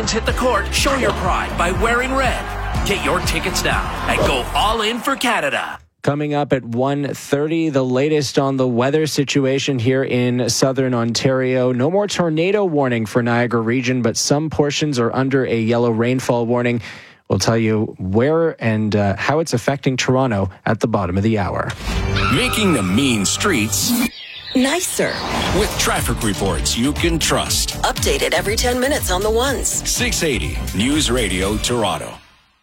Canadians hit the court, show your pride by wearing red. Get your tickets now and go all in for Canada. Coming up at 1:30, the latest on the weather situation here in southern Ontario. No more tornado warning for Niagara region, but some portions are under a yellow rainfall warning. We'll tell you where and how it's affecting Toronto at the bottom of the hour. Making the mean streets nicer with traffic reports you can trust. Updated every 10 minutes on the ones. 680 News Radio Toronto.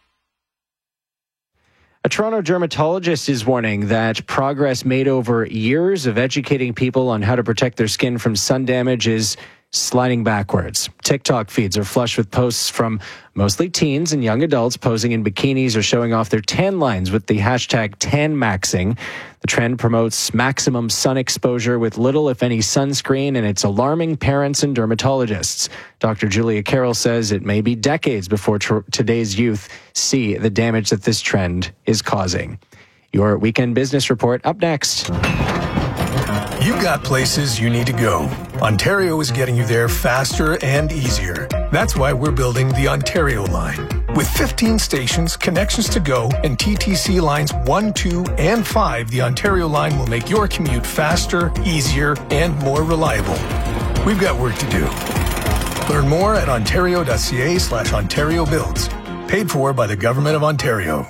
A Toronto dermatologist is warning that progress made over years of educating people on how to protect their skin from sun damage is sliding backwards. TikTok feeds are flush with posts from mostly teens and young adults posing in bikinis or showing off their tan lines with the hashtag TanMaxing. The trend promotes maximum sun exposure with little, if any, sunscreen, and it's alarming parents and dermatologists. Dr. Julia Carroll says it may be decades before today's youth see the damage that this trend is causing. Your Weekend Business Report up next. You've got places you need to go. Ontario is getting you there faster and easier. That's why we're building the Ontario line. With 15 stations, connections to go, and TTC lines 1, 2, and 5, the Ontario line will make your commute faster, easier, and more reliable. We've got work to do. Learn more at ontario.ca/Ontario Builds. Paid for by the Government of Ontario.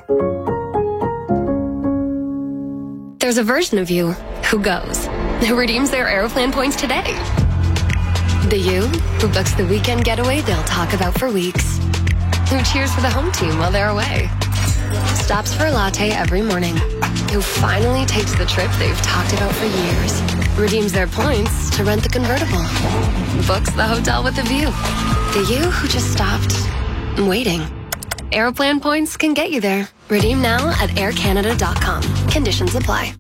There's a version of you who goes, who redeems their Aeroplan points today. The you who books the weekend getaway they'll talk about for weeks. Who cheers for the home team while they're away. Stops for a latte every morning. Who finally takes the trip they've talked about for years. Redeems their points to rent the convertible. Books the hotel with a view. The you who just stopped waiting. Aeroplan points can get you there. Redeem now at aircanada.com. Conditions apply.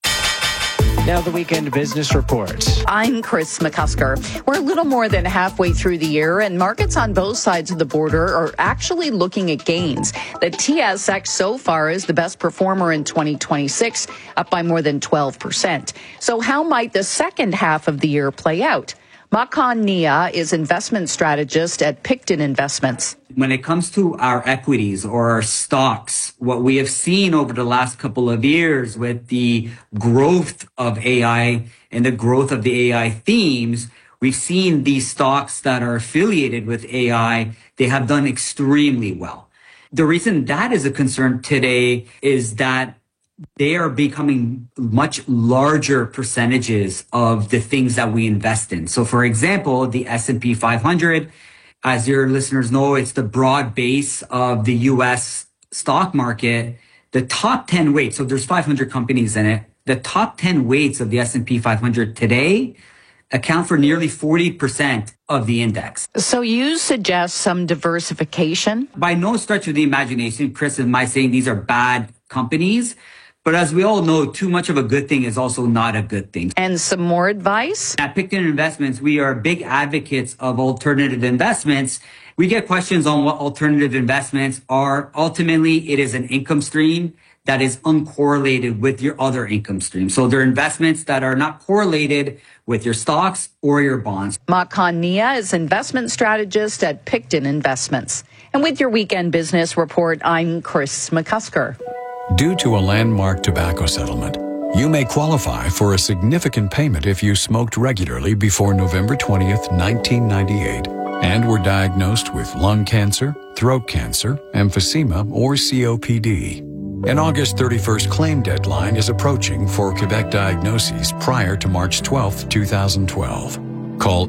Now the Weekend Business Report. I'm Chris McCusker. We're a little more than halfway through the year, and markets on both sides of the border are actually looking at gains. The TSX so far is the best performer in 2026, up by more than 12%. So how might the second half of the year play out? Makhan Nia is investment strategist at Picton Investments. When it comes to our equities or our stocks, what we have seen over the last couple of years with the growth of AI and the growth of the AI themes, we've seen these stocks that are affiliated with AI, they have done extremely well. The reason that is a concern today is that they are becoming much larger percentages of the things that we invest in. So for example, the S&P 500, as your listeners know, it's the broad base of the US stock market. The top 10 weights, so there's 500 companies in it. The top 10 weights of the S&P 500 today account for nearly 40% of the index. So you suggest some diversification? By no stretch of the imagination, Chris, am I saying these are bad companies? But as we all know, too much of a good thing is also not a good thing. And some more advice? At Picton Investments, we are big advocates of alternative investments. We get questions on what alternative investments are. Ultimately, it is an income stream that is uncorrelated with your other income stream. So they're investments that are not correlated with your stocks or your bonds. Makhan Nia is investment strategist at Picton Investments. And with your Weekend Business Report, I'm Chris McCusker. Due to a landmark tobacco settlement, you may qualify for a significant payment if you smoked regularly before November 20th, 1998, and were diagnosed with lung cancer, throat cancer, emphysema, or COPD. An August 31st claim deadline is approaching for Quebec diagnoses prior to March 12th, 2012. Call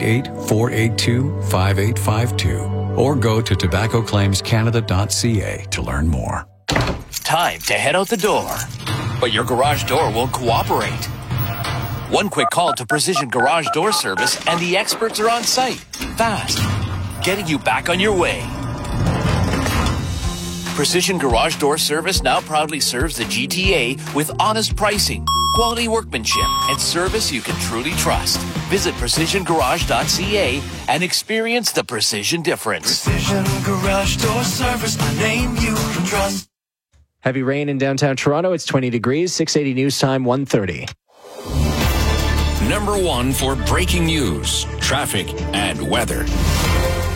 888-482-5852 or go to tobaccoclaimscanada.ca to learn more. Time to head out the door. But your garage door won't cooperate. One quick call to Precision Garage Door Service and the experts are on site. Fast. Getting you back on your way. Precision Garage Door Service now proudly serves the GTA with honest pricing, quality workmanship, and service you can truly trust. Visit precisiongarage.ca and experience the precision difference. Precision Garage Door Service, the name you can trust. Heavy rain in downtown Toronto. It's 20 degrees. 680 News Time, 1:30. Number one for breaking news, traffic, and weather.